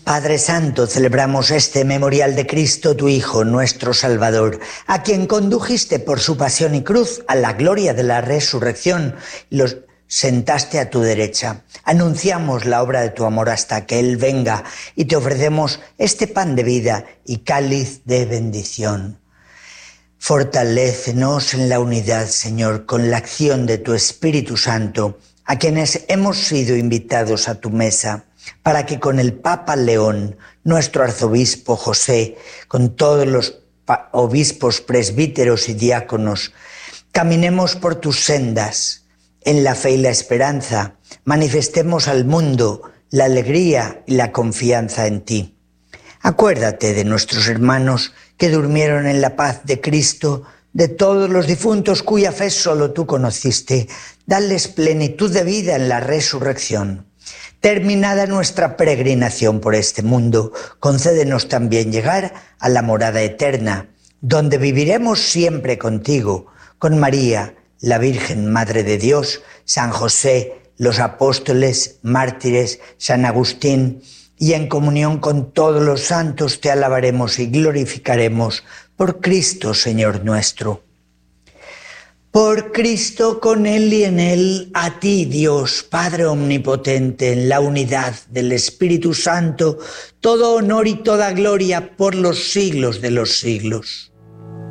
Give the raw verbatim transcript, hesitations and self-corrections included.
Padre Santo, celebramos este memorial de Cristo, tu Hijo, nuestro Salvador, a quien condujiste por su pasión y cruz a la gloria de la resurrección y los sentaste a tu derecha. Anunciamos la obra de tu amor hasta que Él venga y te ofrecemos este pan de vida y cáliz de bendición. Fortalécenos en la unidad, Señor, con la acción de tu Espíritu Santo, a quienes hemos sido invitados a tu mesa, para que con el Papa León, nuestro arzobispo José, con todos los obispos, presbíteros y diáconos, caminemos por tus sendas, en la fe y la esperanza, manifestemos al mundo la alegría y la confianza en ti. Acuérdate de nuestros hermanos que durmieron en la paz de Cristo, de todos los difuntos cuya fe solo tú conociste, dales plenitud de vida en la resurrección. Terminada nuestra peregrinación por este mundo, concédenos también llegar a la morada eterna, donde viviremos siempre contigo, con María, la Virgen Madre de Dios, San José, los apóstoles, mártires, San Agustín, y en comunión con todos los santos te alabaremos y glorificaremos por Cristo, Señor nuestro. Por Cristo, con Él y en Él, a ti, Dios, Padre omnipotente, en la unidad del Espíritu Santo, todo honor y toda gloria por los siglos de los siglos.